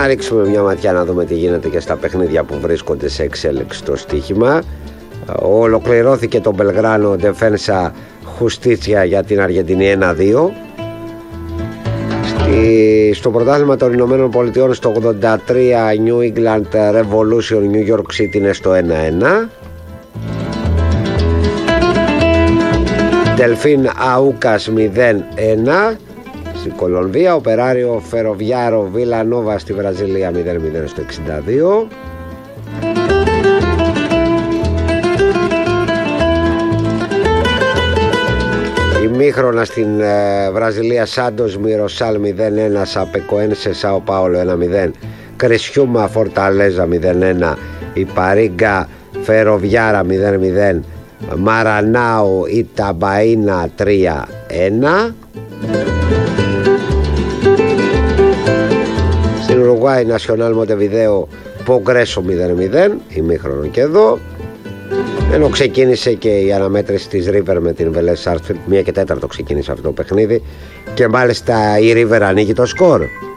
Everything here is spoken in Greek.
να ρίξουμε μια ματιά να δούμε τι γίνεται και στα παιχνίδια που βρίσκονται σε εξέλιξη στο στοίχημα. Ολοκληρώθηκε το Μπελγράνο Defensa Justicia για την Αργεντινή 1-2. Στο πρωτάθλημα των Ηνωμένων Πολιτειών στο 83 New England Revolution New York City είναι στο 1-1. Delfín Aucas 0-1 στην Κολομβία. Οπεράριο Φεροβιάρο Βίλανόβα στη Βραζιλία 0-0 στο 62. Ημίχρονα στην Βραζιλία Σάντος Μιροσάλ 0-1, Σαπεκοένσε Σάο Πάολο 1-0, Κρεσιούμα Φορταλέζα 0-1, η Παρίγκα Φεροβιάρα 0-0, Μαρανάου Ιταμπαΐνα 3-1. Στην Ουρουγουάη Νασιονάλ Μοντεβιδέο Πογκρέσο 0-0, ημίχρονο και εδώ. Ενώ ξεκίνησε και η αναμέτρηση της River με την Βελές Σάρτσφιλντ, 1 και 4 ξεκίνησε αυτό το παιχνίδι και μάλιστα η River ανοίγει το σκορ.